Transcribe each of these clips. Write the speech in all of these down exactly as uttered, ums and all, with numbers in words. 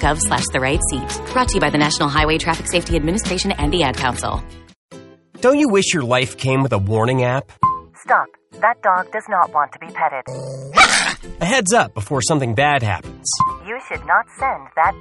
gov slash the right seat. Brought to you by the National Highway Traffic Safety Administration and the Ad Council. Don't you wish your life came with a warning app? Stop. That dog does not want to be petted. A heads up before something bad happens. You should not send that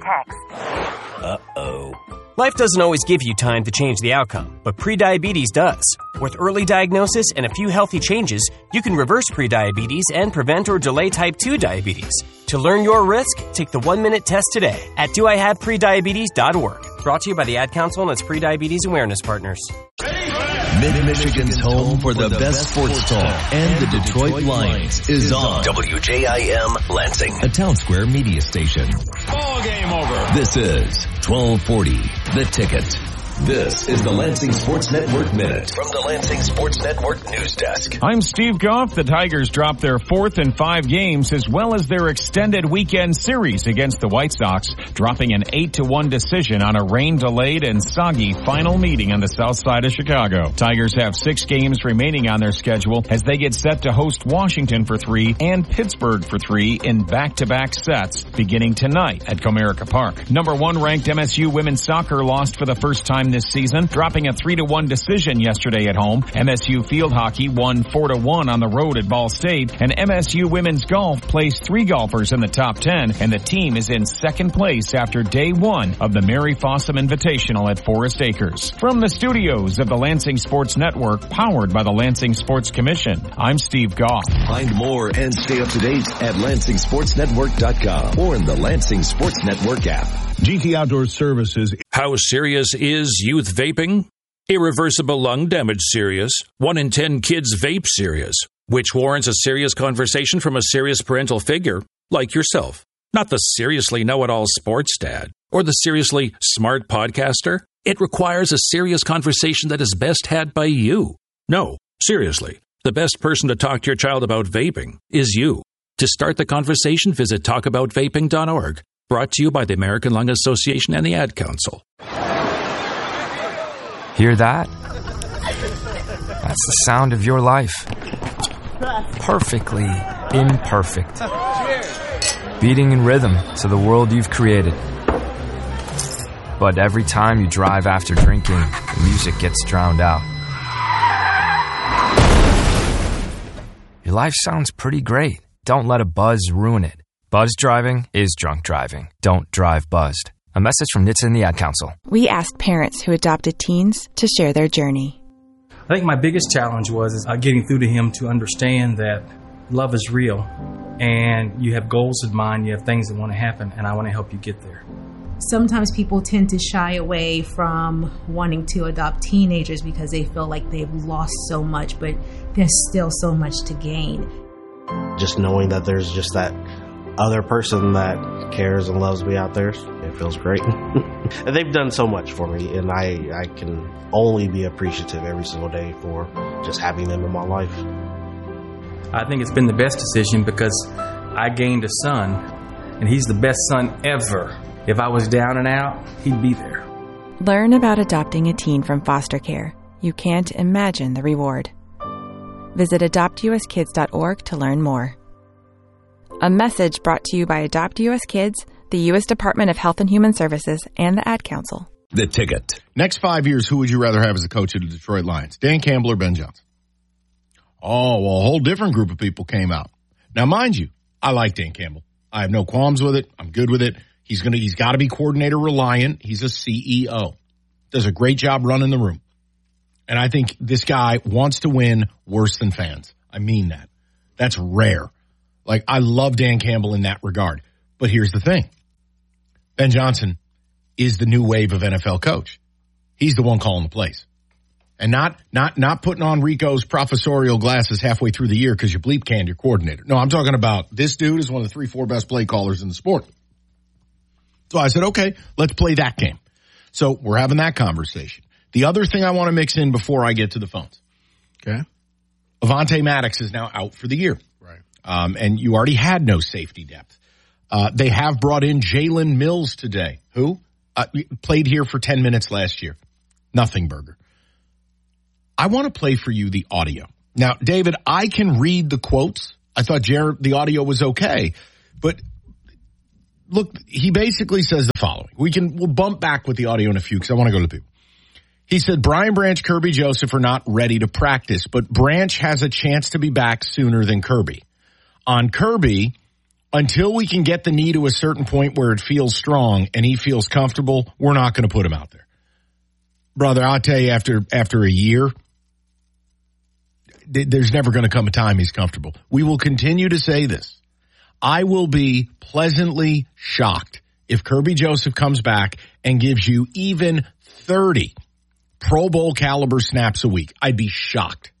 text. Uh-oh. Life doesn't always give you time to change the outcome, but prediabetes does. With early diagnosis and a few healthy changes, you can reverse prediabetes and prevent or delay type two diabetes. To learn your risk, take the one-minute test today at do I have prediabetes dot org. Brought to you by the Ad Council and its Prediabetes Awareness Partners. Mid-Michigan's home for the best sports talk and the Detroit Lions is on W J I M Lansing, a Town Square media station. Ball game over. This is twelve forty, The Ticket. This is the Lansing Sports Network Minute from the Lansing Sports Network News Desk. I'm Steve Goff. The Tigers dropped their fourth in five games as well as their extended weekend series against the White Sox, dropping an eight to one decision on a rain-delayed and soggy final meeting on the south side of Chicago. Tigers have six games remaining on their schedule as they get set to host Washington for three and Pittsburgh for three in back-to-back sets beginning tonight at Comerica Park. Number one ranked M S U women's soccer lost for the first time this season, dropping a three to one decision yesterday at home. M S U field hockey won four to one on the road at Ball State, and M S U women's golf placed three golfers in the top ten, and the team is in second place after day one of the Mary Fossum Invitational at Forest Acres. From the studios of the Lansing Sports Network, powered by the Lansing Sports Commission, I'm Steve Goff. Find more and stay up to date at Lansing Sports Network dot com or in the Lansing Sports Network app. G T Outdoor Services. How serious is youth vaping? Irreversible lung damage serious. One in ten kids vape serious, which warrants a serious conversation from a serious parental figure like yourself. Not the seriously know-it-all sports dad or the seriously smart podcaster. It requires a serious conversation that is best had by you. No, seriously, the best person to talk to your child about vaping is you. To start the conversation, visit talk about vaping dot org. Brought to you by the American Lung Association and the Ad Council. Hear that? That's the sound of your life. Perfectly imperfect. Beating in rhythm to the world you've created. But every time you drive after drinking, the music gets drowned out. Your life sounds pretty great. Don't let a buzz ruin it. Buzz driving is drunk driving. Don't drive buzzed. A message from N H T S A and the Ad Council. We asked parents who adopted teens to share their journey. I think my biggest challenge was uh, getting through to him to understand that love is real and you have goals in mind, you have things that want to happen, and I want to help you get there. Sometimes people tend to shy away from wanting to adopt teenagers because they feel like they've lost so much, but there's still so much to gain. Just knowing that there's just that other person that cares and loves me out there, it feels great. And they've done so much for me, and I, I can only be appreciative every single day for just having them in my life. I think it's been the best decision because I gained a son, and he's the best son ever. If I was down and out, he'd be there. Learn about adopting a teen from foster care. You can't imagine the reward. Visit adopt u s kids dot org to learn more. A message brought to you by Adopt U S Kids, the U S Department of Health and Human Services, and the Ad Council. The Ticket. Next five years, who would you rather have as the coach of the Detroit Lions? Dan Campbell or Ben Johnson? Oh, well, a whole different group of people came out. Now, mind you, I like Dan Campbell. I have no qualms with it. I'm good with it. He's gonna. He's got to be coordinator reliant. He's a C E O. Does a great job running the room. And I think this guy wants to win worse than fans. I mean that. That's rare. Like, I love Dan Campbell in that regard. But here's the thing. Ben Johnson is the new wave of N F L coach. He's the one calling the plays. And not not not putting on Rico's professorial glasses halfway through the year because you bleep canned your coordinator. No, I'm talking about this dude is one of the three, four best play callers in the sport. So I said, okay, let's play that game. So we're having that conversation. The other thing I want to mix in before I get to the phones. Okay. Avonte Maddox is now out for the year. Right. Um, and you already had no safety depth. Uh, they have brought in Jalen Mills today. Who? Uh, played here for ten minutes last year. Nothing burger. I want to play for you the audio. Now, David, I can read the quotes. I thought Jared, the audio was okay. But look, he basically says the following. We can, we'll bump back with the audio in a few because I want to go to the people. He said, Brian Branch, Kirby Joseph are not ready to practice, but Branch has a chance to be back sooner than Kirby. On Kirby, until we can get the knee to a certain point where it feels strong and he feels comfortable, we're not going to put him out there. Brother, I'll tell you, after after a year, th- there's never going to come a time he's comfortable. We will continue to say this. I will be pleasantly shocked if Kirby Joseph comes back and gives you even thirty Pro Bowl caliber snaps a week. I'd be shocked.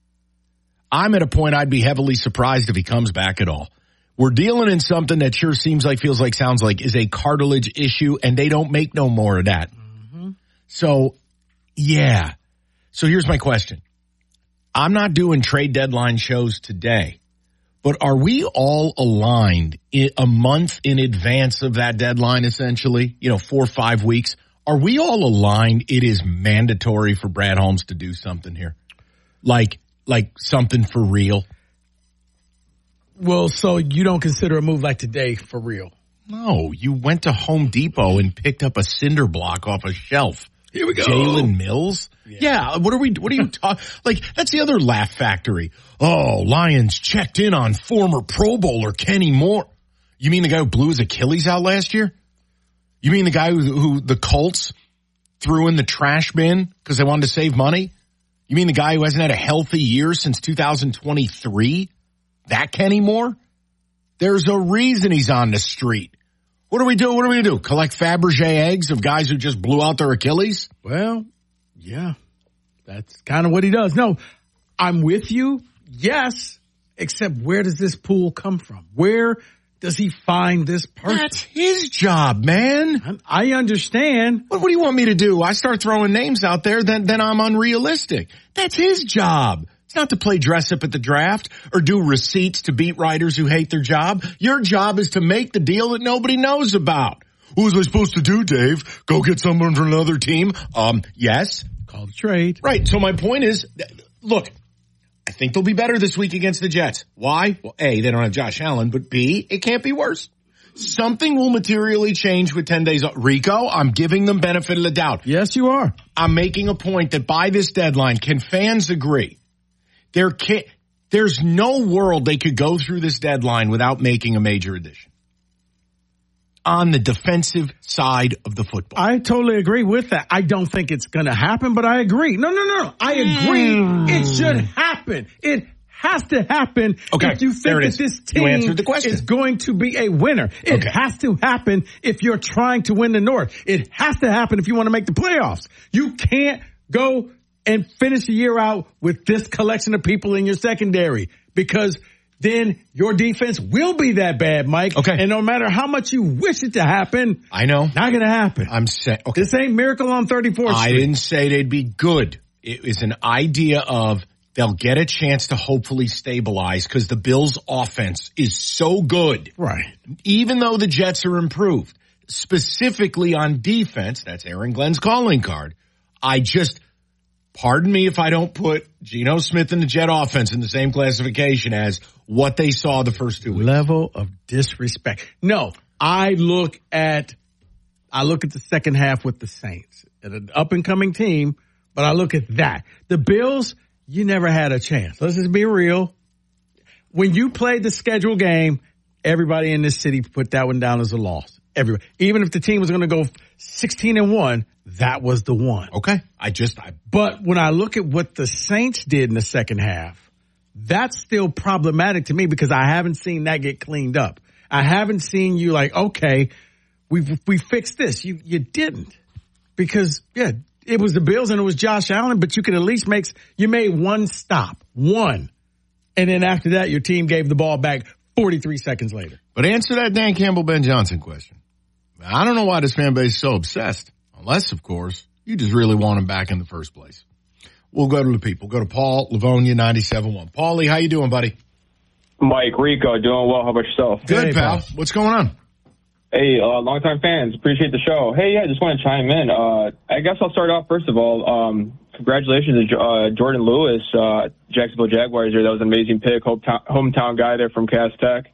I'm at a point I'd be heavily surprised if he comes back at all. We're dealing in something that sure seems like, feels like, sounds like is a cartilage issue, and they don't make no more of that. Mm-hmm. So, yeah. So here's my question. I'm not doing trade deadline shows today, but are we all aligned a month in advance of that deadline, essentially? You know, four or five weeks. Are we all aligned? It is mandatory for Brad Holmes to do something here. Like, like something for real. Well, so you don't consider a move like today for real? No, you went to Home Depot and picked up a cinder block off a shelf. Here we go. Jalen Mills? Yeah. yeah. What are we, what are you talking? Like, that's the other laugh factory. Oh, Lions checked in on former Pro Bowler Kenny Moore. You mean the guy who blew his Achilles out last year? You mean the guy who, who the Colts threw in the trash bin because they wanted to save money? You mean the guy who hasn't had a healthy year since two thousand twenty-three? That Kenny Moore? There's a reason he's on the street. What do we do? What are we going to do? Collect Fabergé eggs of guys who just blew out their Achilles? Well, yeah, that's kind of what he does. No, I'm with you. Yes, except where does this pool come from? Where does he find this person? That's his job, man. I understand. What, what do you want me to do? I start throwing names out there, then, then I'm unrealistic. That's his job. It's not to play dress up at the draft or do receipts to beat writers who hate their job. Your job is to make the deal that nobody knows about. What was I supposed to do, Dave? Go get someone from another team? Um, yes. Call the trade. Right. So my point is, look, I think they'll be better this week against the Jets. Why? Well, A, they don't have Josh Allen, but B, it can't be worse. Something will materially change with ten days. Rico, I'm giving them benefit of the doubt. Yes, you are. I'm making a point that by this deadline, can fans agree? There can't, there's no world they could go through this deadline without making a major addition on the defensive side of the football. I totally agree with that. I don't think it's going to happen, but I agree. No, no, no. I agree. Mm. It should happen. It has to happen. Okay, if you think that this team is going to be a winner. It okay. has to happen if you're trying to win the North. It has to happen if you want to make the playoffs. You can't go and finish the year out with this collection of people in your secondary, because then your defense will be that bad, Mike. Okay. And no matter how much you wish it to happen, I know, not going to happen. I'm saying, okay. This ain't Miracle on thirty-fourth Street. I didn't say they'd be good. It was an idea of they'll get a chance to hopefully stabilize because the Bills' offense is so good. Right. Even though the Jets are improved, specifically on defense, that's Aaron Glenn's calling card. I just, pardon me if I don't put Geno Smith and the Jet offense in the same classification as what they saw the first two weeks. Level of disrespect. No, I look at, I look at the second half with the Saints, at an up and coming team, but I look at that. The Bills, you never had a chance. Let's just be real. When you played the schedule game, everybody in this city put that one down as a loss. Everybody. Even if the team was going to go sixteen and one, that was the one. Okay. I just, I, but when I look at what the Saints did in the second half, that's still problematic to me because I haven't seen that get cleaned up. I haven't seen you like, okay, we we fixed this. You you didn't, because yeah, it was the Bills and it was Josh Allen, but you could at least make you made one stop, one, and then after that, your team gave the ball back forty-three seconds later. But answer that Dan Campbell, Ben Johnson question. I don't know why this fan base is so obsessed, unless, of course, you just really want him back in the first place. We'll go to the people. Go to Paul, Livonia, ninety-seven point one. Paulie, how you doing, buddy? Mike, Rico, doing well. How about yourself? Good, hey, pal. What's going on? Hey, uh, longtime fans. Appreciate the show. Hey, yeah, just want to chime in. Uh, I guess I'll start off, first of all, um, congratulations to uh, Jordan Lewis, uh, Jacksonville Jaguars here. That was an amazing pick. Hometown, hometown guy there from Cass Tech.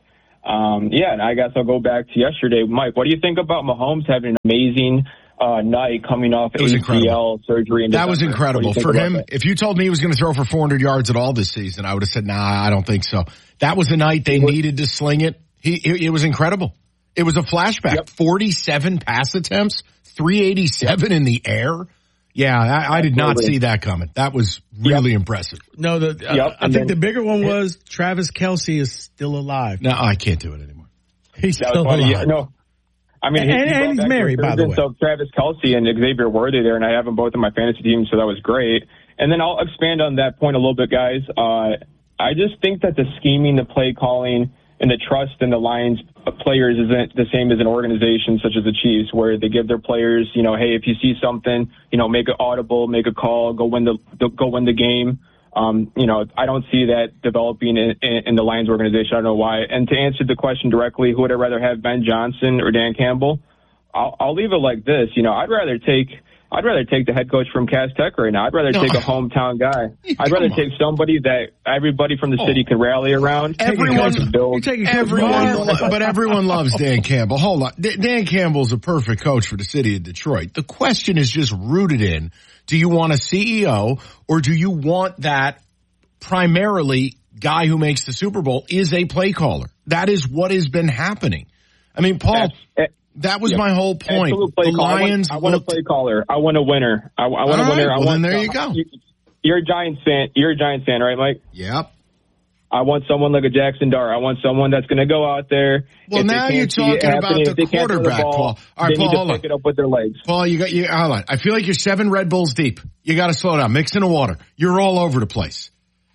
Um, yeah, and I guess I'll go back to yesterday. Mike, what do you think about Mahomes having an amazing uh, night coming off A C L surgery? In that December? was incredible for him. That? If you told me he was going to throw for four hundred yards at all this season, I would have said, nah, I don't think so. That was the night they needed to sling it. He, it, it was incredible. It was a flashback. Yep. forty-seven pass attempts, three eighty-seven in the air. Yeah, I, I did not see that coming. That was really yep. impressive. No, the uh, yep. I think then, the bigger one was Travis Kelce is still alive. No, I can't do it anymore. He's still alive. Yeah, no. I mean, and, he, and he's married, by the way. So Travis Kelce and Xavier Worthy there, and I have them both in my fantasy team, so that was great. And then I'll expand on that point a little bit, guys. Uh, I just think that the scheming, the play calling, and the trust in the Lions players isn't the same as an organization such as the Chiefs, where they give their players, you know, hey, if you see something, you know, make it audible, make a call, go win the go win the game. Um, you know, I don't see that developing in, in, in the Lions organization. I don't know why. And to answer the question directly, who would I rather have, Ben Johnson or Dan Campbell? I'll, I'll leave it like this. You know, I'd rather take. I'd rather take the head coach from Cass Tech right now. I'd rather no. take a hometown guy. I'd rather take somebody that everybody from the city oh. can rally around. Everyone, everyone, but everyone loves Dan Campbell. Hold on. D- Dan Campbell's a perfect coach for the city of Detroit. The question is just rooted in, do you want a C E O or do you want that primarily guy who makes the Super Bowl is a play caller? That is what has been happening. I mean, Paul... That's, That was yep. my whole point. The Lions. I want, I want looked... a play caller. I want a winner. I, I want All a winner. right, I well, want. Then there you go. You're a Giants fan. You're a Giants fan, right, Mike? Yep. I want someone like a Jackson Dart. I want someone that's going to go out there. Well, now you're talking about the quarterback, the ball, Paul. All right, they Paul, need to hold pick on. it up with their legs. Paul, you got you. Hold on. I feel like you're seven Red Bulls deep. You got to slow down. Mix in the water. You're all over the place.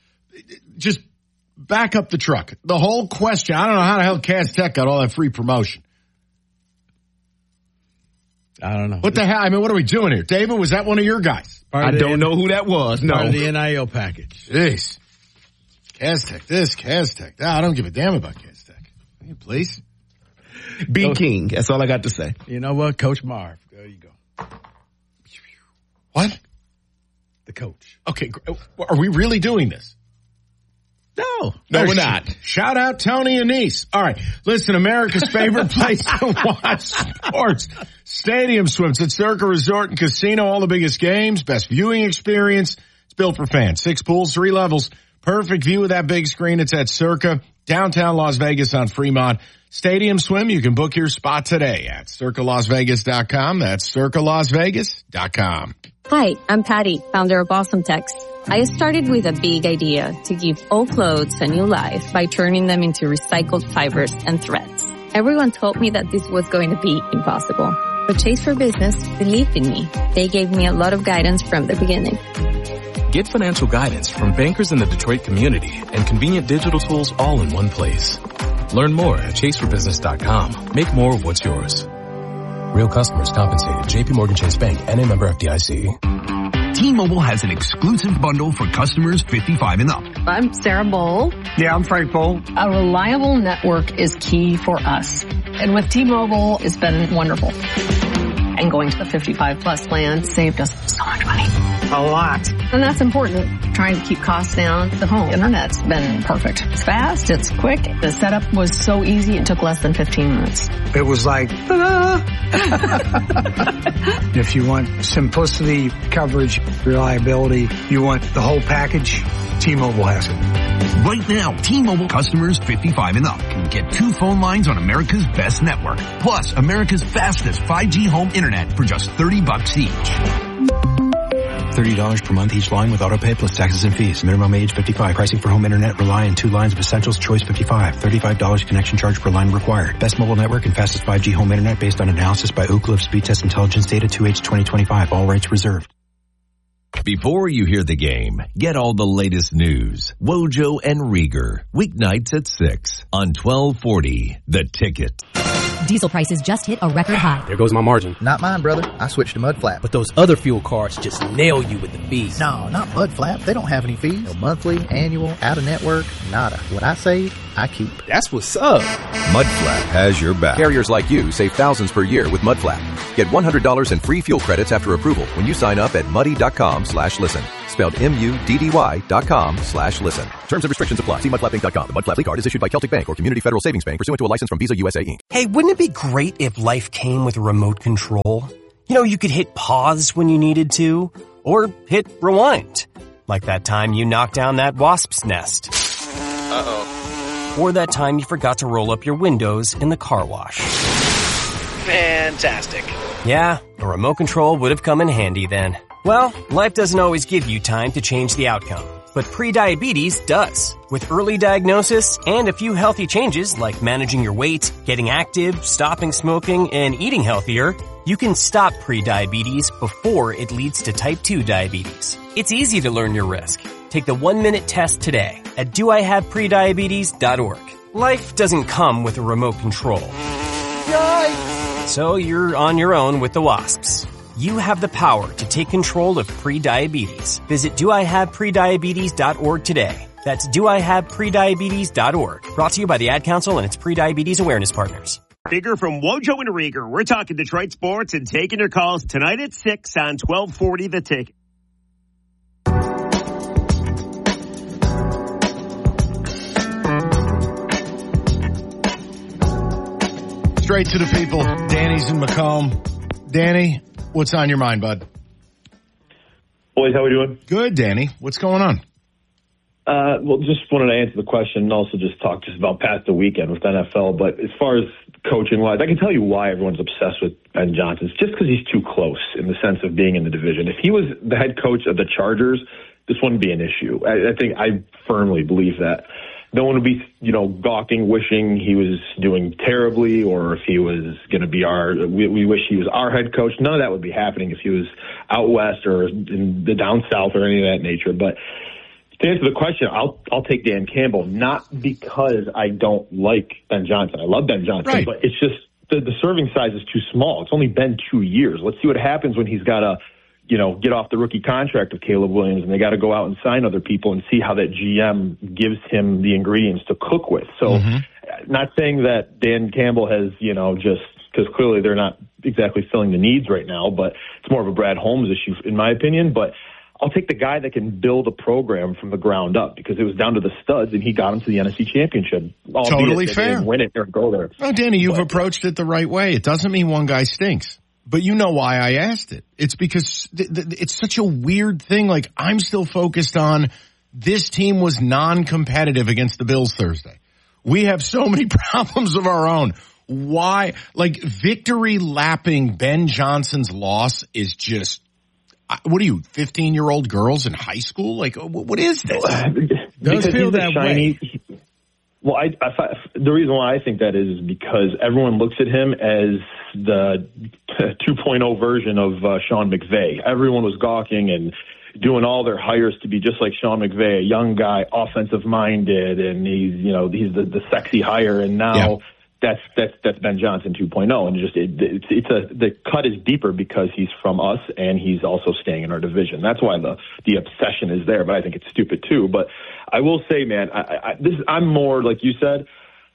Just back up the truck. The whole question. I don't know how the hell Cass Tech got all that free promotion. I don't know. What the hell? I mean, what are we doing here? David, was that one of your guys? I don't N- know who that was. No. Part of the N I L package. Jeez. Cass Tech this, Cass Tech that. I don't give a damn about Cass Tech. Can you please? Be Coach, king. That's all I got to say. You know what? Coach Marv. There you go. What? The coach. Okay. Are we really doing this? No, no, we're not. Shout out Tony Anise. All right. Listen, America's favorite place to watch sports. Stadium Swims at Circa Resort and Casino. All the biggest games, best viewing experience. It's built for fans. Six pools, three levels. Perfect view of that big screen. It's at Circa, downtown Las Vegas on Fremont. Stadium Swim, you can book your spot today at circa las vegas dot com. That's circa las vegas dot com. Hi, I'm Patty, founder of Awesome Text. I started with a big idea to give old clothes a new life by turning them into recycled fibers and threads. Everyone told me that this was going to be impossible. But Chase for Business believed in me. They gave me a lot of guidance from the beginning. Get financial guidance from bankers in the Detroit community and convenient digital tools all in one place. Learn more at chase for business dot com. Make more of what's yours. Real customers compensated. J P Morgan Chase Bank, N A member F D I C. T-Mobile has an exclusive bundle for customers fifty-five and up. I'm Sarah Bowl. Yeah, I'm Frank Bowl. A reliable network is key for us. And with T-Mobile, it's been wonderful. And going to the fifty-five plus plan saved us so much money. A lot. And that's important. Trying to keep costs down. The home internet's been perfect. It's fast. It's quick. The setup was so easy. It took less than fifteen minutes. It was like, ta-da! If you want simplicity, coverage, reliability, you want the whole package, T-Mobile has it. Right now, T-Mobile customers fifty-five and up can get two phone lines on America's best network, plus America's fastest five G home internet for just thirty bucks each. thirty dollars per month each line with autopay plus taxes and fees. Minimum age fifty-five. Pricing for home internet rely on two lines of Essentials Choice fifty-five. thirty-five dollars connection charge per line required. Best mobile network and fastest five G home internet based on analysis by Ookla of Speed Test Intelligence data two H twenty twenty-five. All rights reserved. Before you hear the game, get all the latest news. Wojo and Rieger, weeknights at six on twelve forty, The Ticket. Diesel prices just hit a record high. There goes my margin. Not mine, brother. I switched to Mudflap. But those other fuel cards just nail you with the fees. No, not Mudflap. They don't have any fees. No monthly, annual, out-of-network, nada. What I save, I keep. That's what's up. Mudflap has your back. Carriers like you save thousands per year with Mudflap. Get one hundred dollars in free fuel credits after approval when you sign up at muddy.com slash listen. spelled M U D D Y dot com slash listen. Terms and restrictions apply. See mud flap inc dot com. The Mud Flap League card is issued by Celtic Bank or Community Federal Savings Bank pursuant to a license from Visa U S A Incorporated. Hey, wouldn't it be great if life came with a remote control? You know, you could hit pause when you needed to, or hit rewind. Like that time you knocked down that wasp's nest. Uh-oh. Or that time you forgot to roll up your windows in the car wash. Fantastic. Yeah, a remote control would have come in handy then. Well, life doesn't always give you time to change the outcome, but prediabetes does. With early diagnosis and a few healthy changes like managing your weight, getting active, stopping smoking, and eating healthier, you can stop prediabetes before it leads to type two diabetes. It's easy to learn your risk. Take the one-minute test today at do I have prediabetes dot org. Life doesn't come with a remote control. Yikes! So you're on your own with the wasps. You have the power to take control of prediabetes. Visit do I have prediabetes dot org today. That's do I have prediabetes dot org. Brought to you by the Ad Council and its prediabetes awareness partners. Bigger from Wojo and Rieger. We're talking Detroit sports and taking your calls tonight at six on twelve forty The Ticket. Straight to the people. Danny's in Macomb. Danny, what's on your mind, bud? Boys, how we doing? Good, Danny. What's going on? Uh, well, just wanted to answer the question and also just talk just about past the weekend with N F L. But as far as coaching-wise, I can tell you why everyone's obsessed with Ben Johnson. It's just because he's too close in the sense of being in the division. If he was the head coach of the Chargers, this wouldn't be an issue. I, I think I firmly believe that. No one would be, you know, gawking, wishing he was doing terribly or if he was going to be our, we, we wish he was our head coach. None of that would be happening if he was out west or in the down south or any of that nature. But to answer the question, I'll I'll take Dan Campbell, not because I don't like Ben Johnson. I love Ben Johnson, right. But it's just the, the serving size is too small. It's only been two years. Let's see what happens when he's got to, you know, get off the rookie contract of Caleb Williams and they got to go out and sign other people and see how that G M gives him the ingredients to cook with. So mm-hmm. not saying that Dan Campbell has, you know, just because clearly they're not exactly filling the needs right now, but it's more of a Brad Holmes issue in my opinion. But I'll take the guy that can build a program from the ground up because it was down to the studs and he got them to the N F C Championship. Totally fair. Win it or go there. Oh, Danny, you've but, approached it the right way. It doesn't mean one guy stinks. But you know why I asked it. It's because th- th- it's such a weird thing. Like, I'm still focused on this team was non-competitive against the Bills Thursday. We have so many problems of our own. Why? Like, victory lapping Ben Johnson's loss is just, what are you, fifteen-year-old girls in high school? Like, what is this? Does feel that shiny, way. Well, I, I, the reason why I think that is, is because everyone looks at him as the two point oh version of uh, Sean McVay. Everyone was gawking and doing all their hires to be just like Sean McVay, a young guy, offensive minded, and he's, you know, he's the, the sexy hire. And now yeah. that's that's that's Ben Johnson two point oh, and just it, it's it's a the cut is deeper because he's from us and he's also staying in our division. That's why the the obsession is there. But I think it's stupid too. But I will say, man, I, I, this I'm more like you said.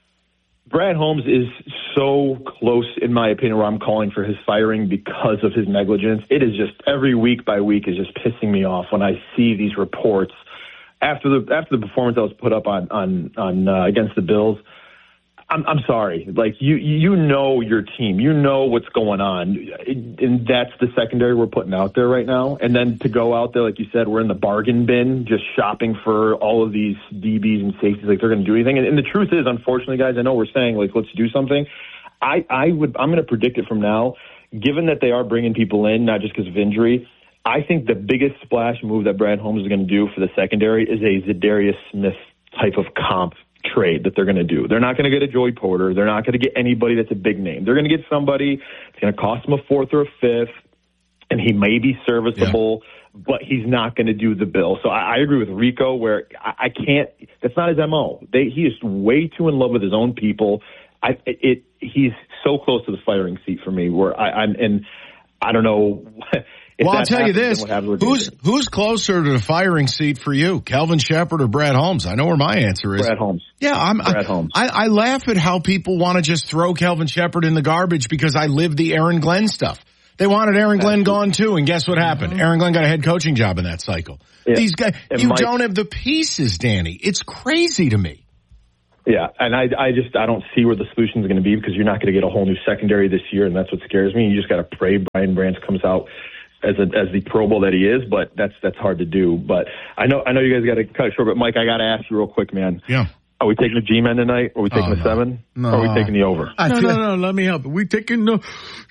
Brad Holmes is so close, in my opinion, where I'm calling for his firing because of his negligence. It is just every week by week is just pissing me off when I see these reports after the after the performance that was put up on on on uh, against the Bills. I'm, I'm sorry. Like, you, you know your team. You know what's going on. And that's the secondary we're putting out there right now. And then to go out there, like you said, we're in the bargain bin just shopping for all of these D Bs and safeties like they're going to do anything. And, and the truth is, unfortunately, guys, I know we're saying, like, let's do something. I, I would, I'm going to predict it from now, given that they are bringing people in, not just because of injury. I think the biggest splash move that Brad Holmes is going to do for the secondary is a Zadarius Smith type of comp trade that they're going to do. They're not going to get a Joey Porter. They're not going to get anybody that's a big name. They're going to get somebody that's going to cost them a fourth or a fifth, and he may be serviceable, yeah. but he's not going to do the bill. So I, I agree with Rico where I, I can't – that's not his M O. They, he is way too in love with his own people. I, it, he's so close to the firing seat for me where I, I'm – and I don't know – Well, I'll tell you this. Who's who's closer to the firing seat for you, Kelvin Sheppard or Brad Holmes? I know where my answer is. Brad Holmes. Yeah, I'm. Brad I, Holmes. I, I laugh at how people want to just throw Kelvin Sheppard in the garbage because I live the Aaron Glenn stuff. They wanted Aaron Glenn gone too, and guess what happened? Mm-hmm. Aaron Glenn got a head coaching job in that cycle. Yeah. These guys, and you Mike, don't have the pieces, Danny. It's crazy to me. Yeah, and I, I just I don't see where the solution is going to be because you're not going to get a whole new secondary this year, and that's what scares me. You just got to pray Brian Branch comes out as a, as the Pro Bowl that he is, but that's that's hard to do. But I know I know you guys got to cut it short, but Mike, I got to ask you real quick, man. Yeah. Are we taking the G-Men tonight? Are we taking oh, the no. seven? No. Or are we taking the over? No, no, no, no. Let me help. Are we taking the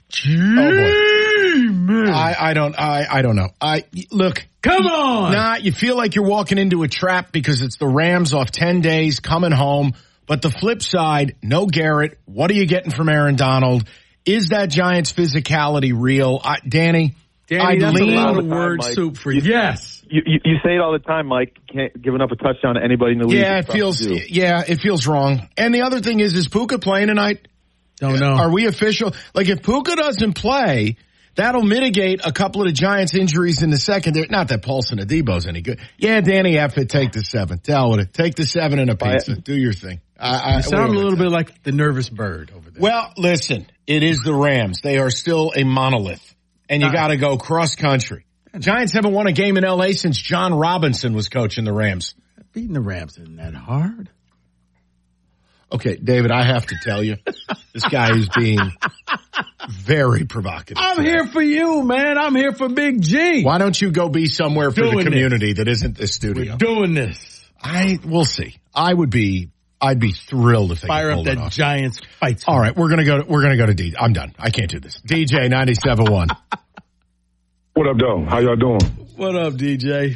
G-Men? Oh, I, I don't. I, I don't know. I look. Come on. Nah, you feel like you're walking into a trap because it's the Rams off ten days coming home. But the flip side, no Garrett. What are you getting from Aaron Donald? Is that Giants physicality real? I, Danny, Danny, I'd that's lean, a lot of word Mike. soup for you. Yes. You, you, you say it all the time, Mike. Can't giving up a touchdown to anybody in the league. Yeah, it feels. Yeah, it feels wrong. And the other thing is, is Puka playing tonight? Don't know. Are we official? Like, if Puka doesn't play, that'll mitigate a couple of the Giants' injuries in the secondary. Not that Paulson Adebo's any good. Yeah, Danny F. It, take the seven. Tell with it. Take the seven and a pizza. Do your thing. I, I, you sound a little bit like the nervous bird over there. Well, listen, it is the Rams. They are still a monolith, and you got to go cross country. Giants haven't won a game in L A since John Robinson was coaching the Rams. Beating the Rams isn't that hard. Okay, David, I have to tell you, this guy is being very provocative. I'm today. Here for you, man. I'm here for Big G. Why don't you go be somewhere for doing the community this. that isn't this studio? We're doing this. I we'll see. I would be. I'd be thrilled if they fire up that off. Giants fight. All right, we're gonna go. To, we're gonna go to D. I'm done. I can't do this. D J ninety-seven point one. What up, though? How y'all doing? What up, D J?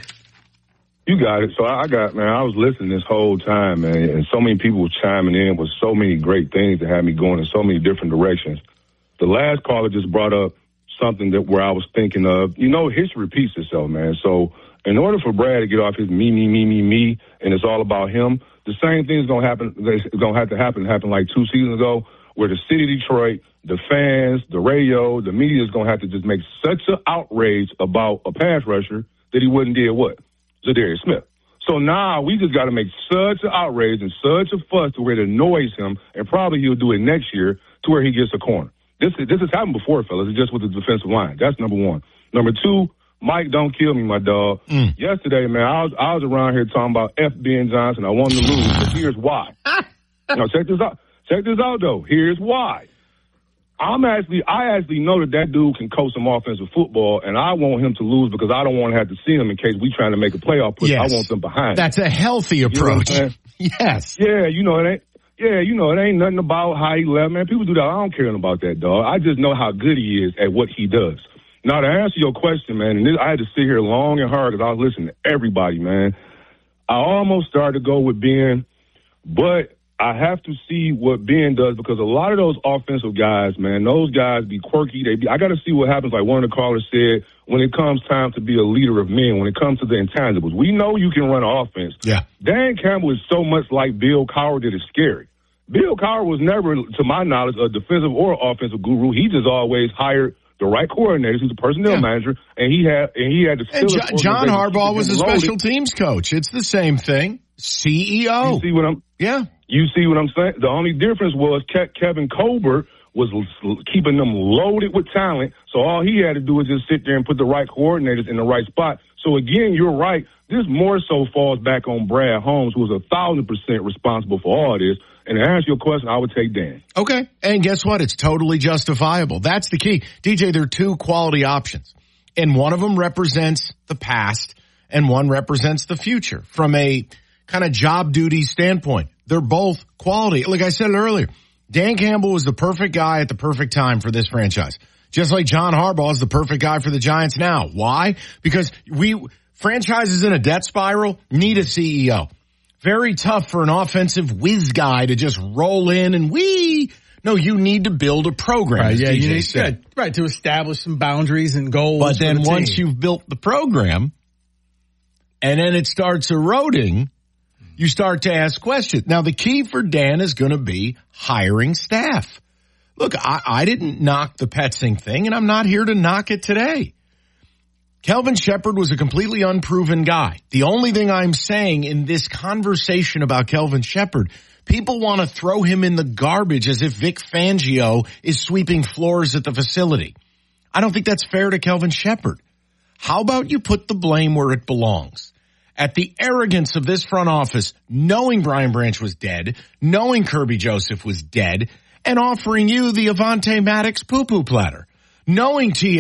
You got it. So I got, man, I was listening this whole time, man, and so many people were chiming in with so many great things that had me going in so many different directions. The last caller just brought up something that where I was thinking of, you know, history repeats itself, man. So in order for Brad to get off his me, me, me, me, me, and it's all about him, the same thing is going to happen. It's going to have to happen. It happened like two seasons ago, where the city of Detroit, the fans, the radio, the media is going to have to just make such an outrage about a pass rusher that he wouldn't did what? Zadarius Smith. So now we just got to make such an outrage and such a fuss to where it annoys him, and probably he'll do it next year to where he gets a corner. This this has happened before, fellas. It's just with the defensive line. That's number one. Number two, Mike, don't kill me, my dog. Mm. Yesterday, man, I was I was around here talking about F. Ben Johnson. I wanted to lose, but here's why. Now check this out. Check this out, though. Here's why. I'm actually, I actually know that that dude can coach some offensive football, and I want him to lose because I don't want to have to see him in case we trying to make a playoff push. Yes. I want them behind. That's a healthy approach. You know yes. Yeah, you know it ain't. Yeah, you know it ain't nothing about how he left, man. People do that. I don't care about that, dog. I just know how good he is at what he does. Now to answer your question, man, and this, I had to sit here long and hard because I was listening to everybody, man. I almost started to go with Ben, but I have to see what Ben does because a lot of those offensive guys, man, those guys be quirky. They be, I got to see what happens. Like one of the callers said, when it comes time to be a leader of men, when it comes to the intangibles, we know you can run an offense. Yeah. Dan Campbell is so much like Bill Cowher that it's scary. Bill Cowher was never, to my knowledge, a defensive or offensive guru. He just always hired the right coordinators. He's a personnel yeah. manager, and he had and he had the. And John, John Harbaugh was a special teams coach. It's the same thing. C E O. You see what I'm? Yeah. You see what I'm saying? The only difference was Ke- Kevin Colbert was l- keeping them loaded with talent, so all he had to do was just sit there and put the right coordinators in the right spot. So, again, you're right. This more so falls back on Brad Holmes, who was a thousand percent responsible for all of this. And to answer your question, I would take Dan. Okay. And guess what? It's totally justifiable. That's the key. D J, there are two quality options, and one of them represents the past, and one represents the future from a kind of job duty standpoint. They're both quality. Like I said earlier, Dan Campbell was the perfect guy at the perfect time for this franchise. Just like John Harbaugh is the perfect guy for the Giants now. Why? Because we franchises in a debt spiral need a C E O. Very tough for an offensive whiz guy to just roll in and we. No, you need to build a program. Right, yeah, you need to, right, to establish some boundaries and goals. But then the once you've built the program and then it starts eroding, you start to ask questions. Now, the key for Dan is going to be hiring staff. Look, I, I didn't knock the Petzing thing, and I'm not here to knock it today. Kelvin Shepherd was a completely unproven guy. The only thing I'm saying in this conversation about Kelvin Shepherd, people want to throw him in the garbage as if Vic Fangio is sweeping floors at the facility. I don't think that's fair to Kelvin Sheppard. How about you put the blame where it belongs? At the arrogance of this front office, knowing Brian Branch was dead, knowing Kirby Joseph was dead, and offering you the Avonte Maddox poo-poo platter, knowing T